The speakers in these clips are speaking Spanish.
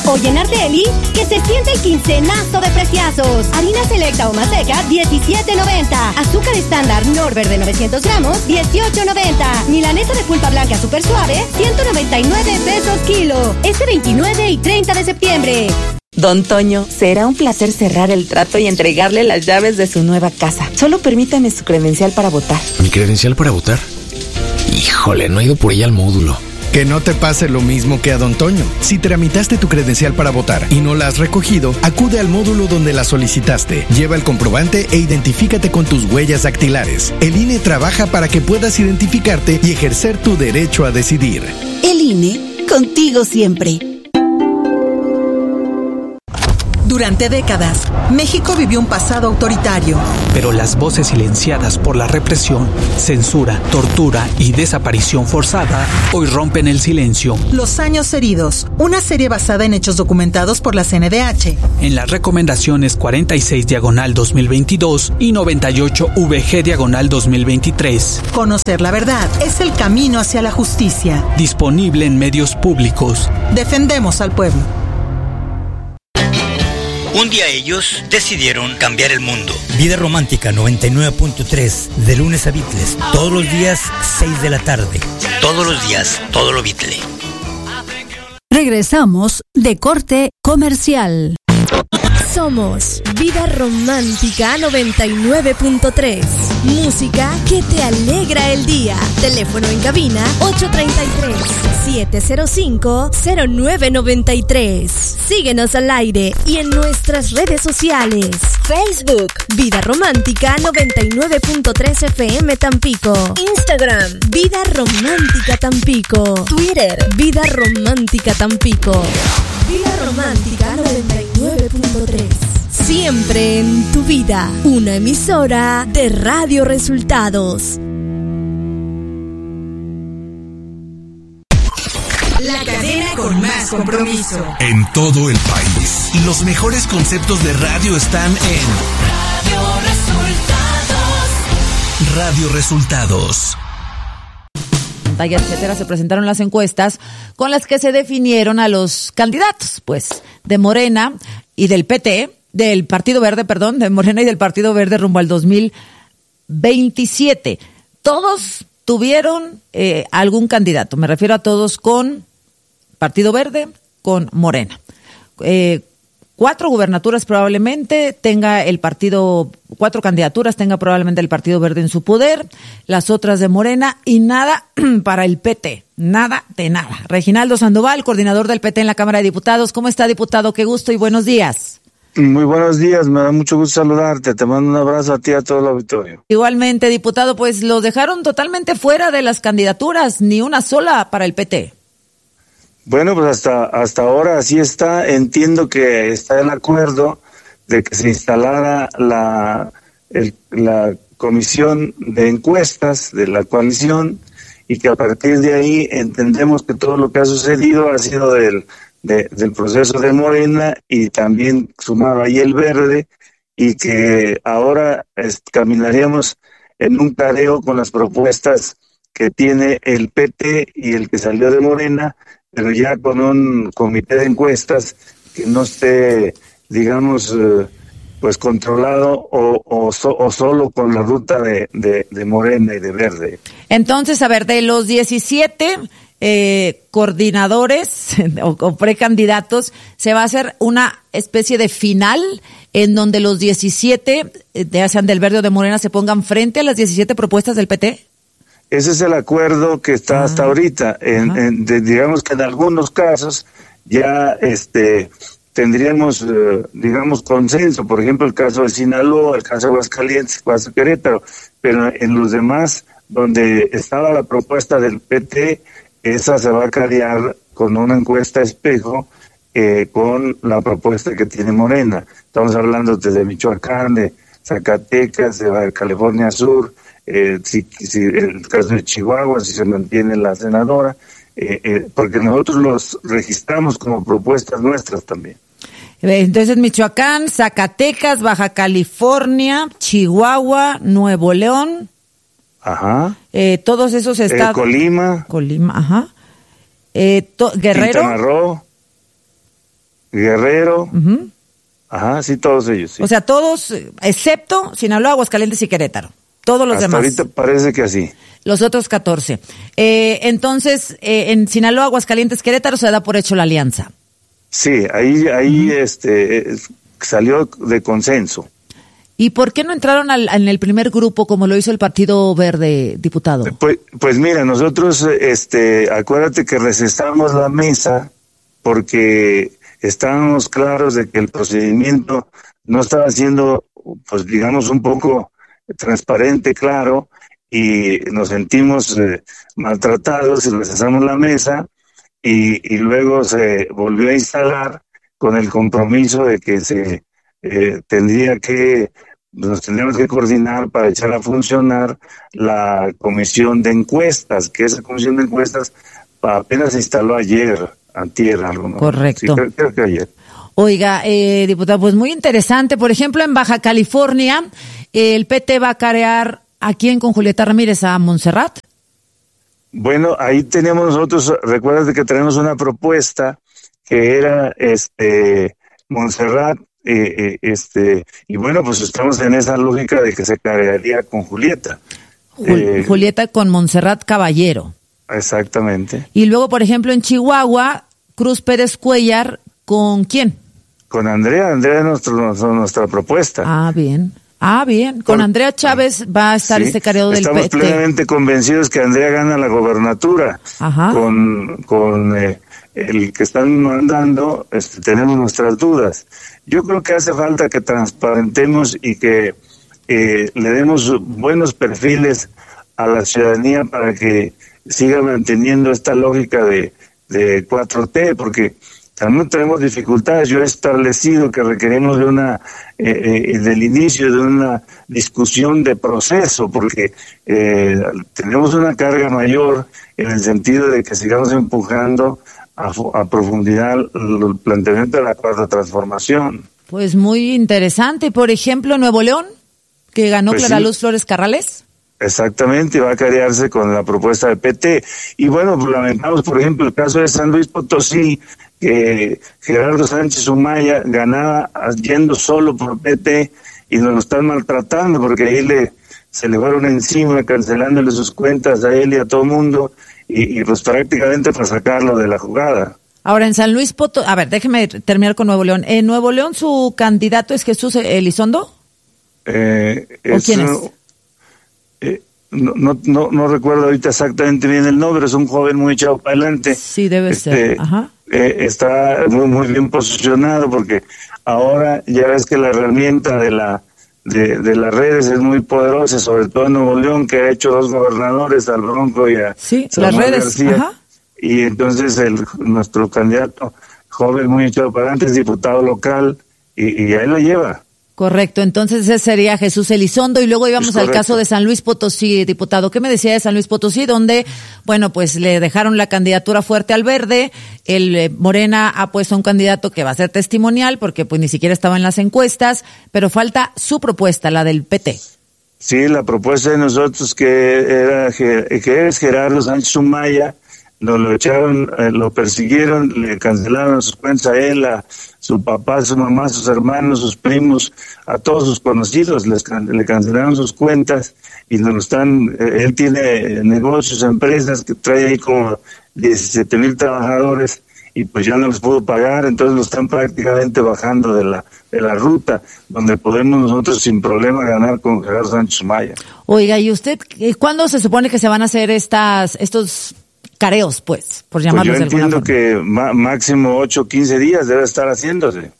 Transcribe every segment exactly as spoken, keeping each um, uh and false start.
O llenar deli, que se siente el quincenazo de preciazos. Harina selecta o manteca, diecisiete noventa. Azúcar estándar Norbert de novecientos gramos, dieciocho noventa. Milanesa de pulpa blanca super suave, ciento noventa y nueve pesos kilo. Este veintinueve y treinta de septiembre. Don Toño, será un placer cerrar el trato y entregarle las llaves de su nueva casa. Solo permítame su credencial para votar. ¿Mi credencial para votar? Híjole, no he ido por ella al módulo. Que no te pase lo mismo que a Don Toño. Si tramitaste tu credencial para votar y no la has recogido, acude al módulo donde la solicitaste. Lleva el comprobante e identifícate con tus huellas dactilares. El I N E trabaja para que puedas identificarte y ejercer tu derecho a decidir. El I N E, contigo siempre. Durante décadas, México vivió un pasado autoritario. Pero las voces silenciadas por la represión, censura, tortura y desaparición forzada hoy rompen el silencio. Los años heridos, una serie basada en hechos documentados por la C N D H. En las recomendaciones cuarenta y seis diagonal dos mil veintidós y noventa y ocho V G diagonal dos mil veintitrés. Conocer la verdad es el camino hacia la justicia. Disponible en medios públicos. Defendemos al pueblo. Un día ellos decidieron cambiar el mundo. Vida Romántica noventa y nueve punto tres, de lunes a Beatles, todos los días, seis de la tarde. Todos los días, todo lo Beatles. Regresamos de corte comercial. Somos Vida Romántica noventa y nueve punto tres. Música que te alegra el día. Teléfono en cabina ocho tres tres, siete cero cinco, cero nueve nueve tres. Síguenos al aire y en nuestras redes sociales. Facebook Vida Romántica noventa y nueve punto tres F M Tampico. Instagram Vida Romántica Tampico. Twitter Vida Romántica Tampico. Vida Romántica noventa y nueve punto tres. Siempre en tu vida. Una emisora de Radio Resultados. La cadena con más compromiso. En todo el país. Los mejores conceptos de radio están en Radio Resultados. Radio Resultados. Etcétera, se presentaron las encuestas con las que se definieron a los candidatos, pues, de Morena y del P T, del Partido Verde, perdón, de Morena y del Partido Verde rumbo al dos mil veintisiete. Todos tuvieron eh, algún candidato, me refiero a todos con Partido Verde, con Morena. Eh, Cuatro gubernaturas probablemente tenga el partido, cuatro candidaturas tenga probablemente el Partido Verde en su poder, las otras de Morena y nada para el P T, nada de nada. Reginaldo Sandoval, coordinador del P T en la Cámara de Diputados. ¿Cómo está, diputado? Qué gusto y buenos días. Muy buenos días, me da mucho gusto saludarte, te mando un abrazo a ti y a todo el auditorio. Igualmente, diputado, pues los dejaron totalmente fuera de las candidaturas, ni una sola para el P T. Bueno, pues hasta hasta ahora así está. Entiendo que está el acuerdo de que se instalara la el, la comisión de encuestas de la coalición y que a partir de ahí entendemos que todo lo que ha sucedido ha sido del de, del proceso de Morena y también sumado ahí el Verde y que ahora es, caminaríamos en un careo con las propuestas que tiene el P T y el que salió de Morena, pero ya con un comité de encuestas que no esté, digamos, eh, pues controlado o, o, so, o solo con la ruta de, de, de Morena y de Verde. Entonces, a ver, de los diecisiete eh, coordinadores o, o precandidatos, se va a hacer una especie de final en donde los diecisiete, ya sean del Verde o de Morena, se pongan frente a las diecisiete propuestas del P T. Ese es el acuerdo que está ah, hasta ahorita. En, en, de, digamos que en algunos casos ya este tendríamos, eh, digamos, consenso. Por ejemplo, el caso de Sinaloa, el caso de Aguascalientes, el caso de Querétaro. Pero en los demás, donde estaba la propuesta del P T, esa se va a carear con una encuesta espejo eh, con la propuesta que tiene Morena. Estamos hablando desde Michoacán, de Zacatecas, de California Sur. Eh, si, si el caso de Chihuahua, si se mantiene la senadora, eh, eh, porque nosotros los registramos como propuestas nuestras también. Entonces, Michoacán, Zacatecas, Baja California, Chihuahua, Nuevo León. Ajá. Eh, todos esos estados. Eh, Colima. Colima, ajá. Eh, to, Guerrero. Quintana Roo. Guerrero. Uh-huh. Ajá, sí, todos ellos. Sí. O sea, todos, excepto Sinaloa, Aguascalientes y Querétaro. Todos los Hasta demás. ahorita parece que así. Los otros catorce. Eh, entonces, eh, en Sinaloa, Aguascalientes, Querétaro se da por hecho la alianza. Sí, ahí, ahí, uh-huh. este, salió de consenso. ¿Y por qué no entraron al, en el primer grupo como lo hizo el Partido Verde, diputado? Pues, pues mira, nosotros, este, acuérdate que recesamos la mesa porque estábamos claros de que el procedimiento no estaba siendo, pues digamos, un poco transparente, claro, y nos sentimos eh, maltratados y recesamos la mesa y, y luego se volvió a instalar con el compromiso de que se eh, tendría que nos tendríamos que coordinar para echar a funcionar la comisión de encuestas, que esa comisión de encuestas apenas se instaló ayer, antier, algo, ¿no? Correcto. Sí, creo, creo que ayer. Oiga, eh, diputado, pues muy interesante. Por ejemplo, en Baja California, el P T va a carear a quién con Julieta Ramírez, a Montserrat. Bueno, ahí teníamos nosotros, recuerda que tenemos una propuesta que era este Montserrat. Eh, eh, este y bueno, pues estamos en esa lógica de que se carearía con Julieta. Jul- eh, Julieta con Montserrat Caballero. Exactamente. Y luego, por ejemplo, en Chihuahua, Cruz Pérez Cuellar, ¿con quién? Con Andrea, Andrea es nuestro, nuestro, nuestra propuesta. Ah, bien. Ah, bien. Con Por, Andrea Chávez va a estar sí, este careo del P T. Estamos plenamente convencidos que Andrea gana la gobernatura. Ajá. Con, con eh, el que están mandando, este, tenemos nuestras dudas. Yo creo que hace falta que transparentemos y que eh, le demos buenos perfiles a la ciudadanía para que siga manteniendo esta lógica de, de cuatro T, porque también tenemos dificultades. Yo he establecido que requerimos de una, eh, eh, del inicio de una discusión de proceso, porque eh, tenemos una carga mayor en el sentido de que sigamos empujando a, a profundidad el planteamiento de la cuarta transformación. Pues muy interesante. Por ejemplo, Nuevo León, que ganó pues Clara sí. Luz Flores Carrales. Exactamente, va a carearse con la propuesta de P T. Y bueno, pues lamentamos, por ejemplo, el caso de San Luis Potosí, que Gerardo Sánchez Humaya ganaba yendo solo por P T y nos lo están maltratando porque ahí le se le fueron encima cancelándole sus cuentas a él y a todo el mundo y, y pues prácticamente para sacarlo de la jugada. Ahora, en San Luis Potosí, a ver, déjeme terminar con Nuevo León. ¿En Nuevo León su candidato es Jesús Elizondo? Eh, ¿O es, quién es? Eh, no, no, no, no recuerdo ahorita exactamente bien el nombre, es un joven muy echado para adelante. Sí, debe este, ser. Ajá. Eh, está muy, muy bien posicionado porque ahora ya ves que la herramienta de la de, de las redes es muy poderosa, sobre todo en Nuevo León, que ha hecho dos gobernadores, al Bronco y a sí, Samuel las redes. García. Ajá. Y entonces el nuestro candidato joven muy echado para adelante es diputado local y, y ahí lo lleva. Correcto, entonces ese sería Jesús Elizondo y luego íbamos al caso de San Luis Potosí, diputado. ¿Qué me decía de San Luis Potosí? Donde, bueno, pues le dejaron la candidatura fuerte al Verde, el eh, Morena ha puesto a un candidato que va a ser testimonial porque pues ni siquiera estaba en las encuestas, pero falta su propuesta, la del P T. Sí, la propuesta de nosotros que era que es Gerardo Sánchez Humaya, nos lo echaron, eh, lo persiguieron, le cancelaron sus cuentas a él, a su papá, su mamá, sus hermanos, sus primos, a todos sus conocidos, les le cancelaron sus cuentas y nos lo están, eh, él tiene negocios, empresas que trae ahí como diecisiete mil trabajadores y pues ya no los pudo pagar, entonces lo están prácticamente bajando de la de la ruta, donde podemos nosotros sin problema ganar con Gerardo Sánchez Humaya. Oiga, ¿y usted cuándo se supone que se van a hacer estas estos careos, pues, por llamarlos pues yo de alguna forma? entiendo que má, máximo ocho o quince días debe estar haciéndose.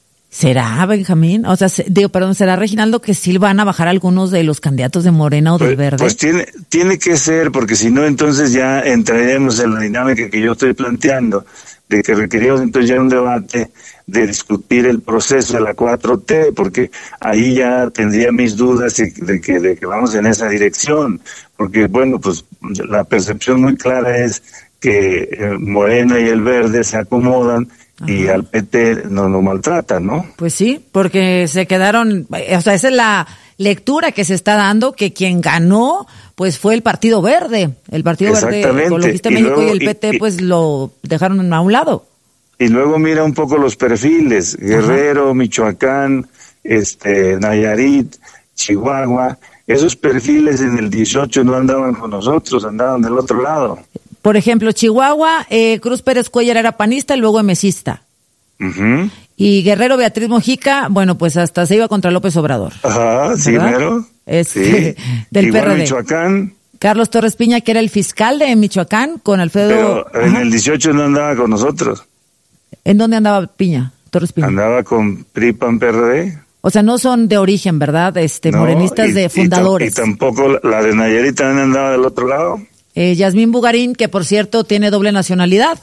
¿Será, Benjamín? O sea, se, digo, perdón, ¿será, Reginaldo, que sí van a bajar algunos de los candidatos de Morena o del pues, Verde? Pues tiene, tiene que ser, porque si no, entonces ya entraremos en la dinámica que yo estoy planteando, de que requerimos entonces ya un debate de discutir el proceso de la cuatro T, porque ahí ya tendría mis dudas de que, de que vamos en esa dirección, porque bueno, pues la percepción muy clara es que eh, Morena y el Verde se acomodan. Ajá. Y al P T no lo maltratan, ¿no? Pues sí, porque se quedaron, o sea, esa es la lectura que se está dando, que quien ganó, pues fue el Partido Verde, el Partido Verde Ecologista de México, y el P T, y, pues lo dejaron a un lado. y luego mira un poco los perfiles, Guerrero, ajá, Michoacán, este, Nayarit, Chihuahua, esos perfiles en el dieciocho no andaban con nosotros, andaban del otro lado. Por ejemplo, Chihuahua, eh, Cruz Pérez Cuellar era panista y luego emesista. Uh-huh. Y Guerrero, Beatriz Mojica, bueno, pues hasta se iba contra López Obrador. Ajá, sí, mero. Este, sí. Del Igual P R D. Michoacán. Carlos Torres Piña, que era el fiscal de Michoacán, con Alfredo... Pero en el dieciocho no andaba con nosotros. ¿En dónde andaba Piña, Torres Piña? Andaba con P R I, P A N, P R D. O sea, no son de origen, ¿verdad? Este, no, morenistas y, de fundadores. Y, t- y tampoco la de Nayarit también andaba del otro lado. Eh, Yasmín Bugarín, que por cierto tiene doble nacionalidad.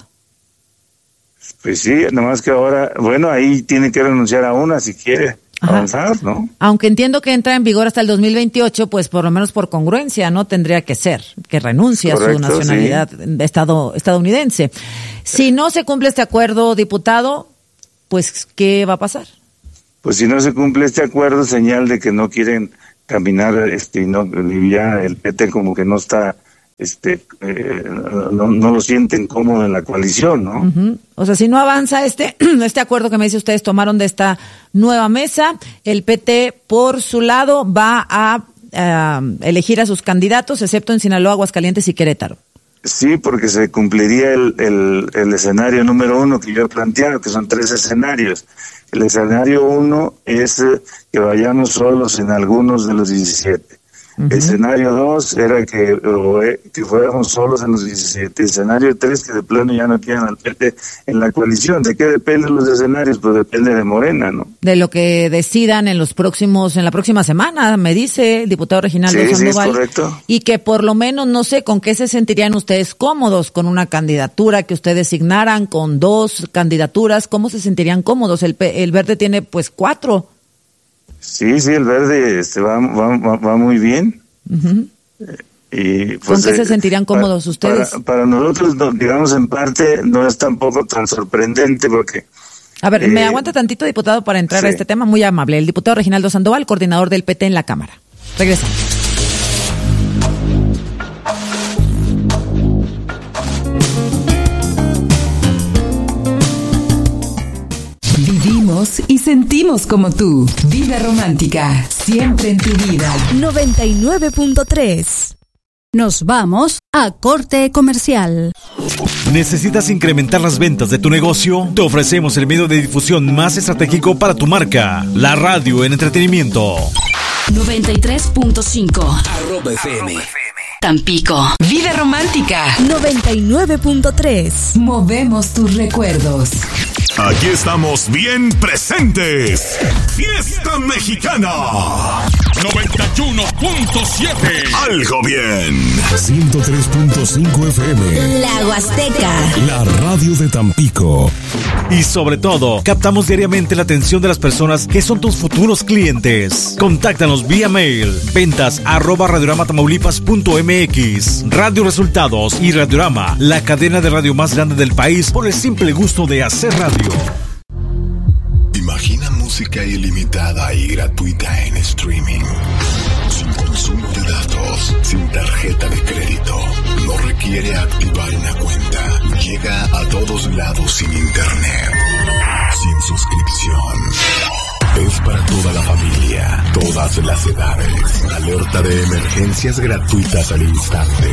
Pues sí, nomás que ahora, bueno, ahí tiene que renunciar a una si quiere Ajá. avanzar, ¿no? Aunque entiendo que entra en vigor hasta el dos mil veintiocho, pues por lo menos por congruencia, ¿no? Tendría que ser, que renuncie Correcto, a su nacionalidad sí. de estado, estadounidense. Si no se cumple este acuerdo, diputado, pues, ¿qué va a pasar? Pues si no se cumple este acuerdo, señal de que no quieren caminar, este, no, ya el P T como que no está... este eh, no, no lo sienten cómodo en la coalición, ¿no? Uh-huh. O sea, si no avanza este este acuerdo que me dice ustedes tomaron de esta nueva mesa, el P T por su lado va a uh, elegir a sus candidatos, excepto en Sinaloa, Aguascalientes y Querétaro. Sí, porque se cumpliría el, el, el escenario número uno que yo he planteado, que son tres escenarios. El escenario uno es eh, que vayamos solos en algunos de los diecisiete. Uh-huh. El escenario dos era que, o, eh, que fuéramos solos en los diecisiete. El escenario tres que de plano ya no quieran al P T en la coalición. ¿De qué dependen los escenarios? Pues depende de Morena, ¿no? De lo que decidan en los próximos, en la próxima semana, me dice el diputado Reginaldo sí, Sandoval. Sí, es correcto. Y que por lo menos, no sé, ¿con qué se sentirían ustedes cómodos? ¿Con una candidatura que ustedes designaran? ¿Con dos candidaturas? ¿Cómo se sentirían cómodos? El, el Verde tiene pues cuatro. Sí, sí, el Verde este, va, va, va, va muy bien. Uh-huh. Y, pues, ¿Con qué eh, se sentirían cómodos para, ustedes? Para, para nosotros, no, digamos, en parte no es tampoco tan sorprendente porque... A ver, eh, me aguanta tantito, diputado, para entrar sí. a este tema, muy amable. El diputado Reginaldo Sandoval, coordinador del P T en la Cámara. Regresamos. Vivimos y sentimos como tú. Vida romántica, siempre en tu vida. noventa y nueve punto tres. Nos vamos a corte comercial. ¿Necesitas incrementar las ventas de tu negocio? Te ofrecemos el medio de difusión más estratégico para tu marca, la radio en entretenimiento. noventa y tres punto cinco. Arroba F M. Tampico. Vida romántica. noventa y nueve punto tres. Movemos tus recuerdos. Aquí estamos bien presentes. Fiesta Mexicana. noventa y uno punto siete. Algo bien. ciento tres punto cinco F M. La Huasteca. La radio de Tampico. Y sobre todo, captamos diariamente la atención de las personas que son tus futuros clientes. Contáctanos vía mail. Ventas arroba radioramatamaaulipas punto mx. Radio Resultados y Radiorama, la cadena de radio más grande del país por el simple gusto de hacer radio. Imagina música ilimitada y gratuita en streaming. Sin consumo de datos, sin tarjeta de crédito. No requiere activar una cuenta. Llega a todos lados sin internet. Sin suscripción. Es para toda la familia, todas las edades. Alerta de emergencias gratuitas al instante.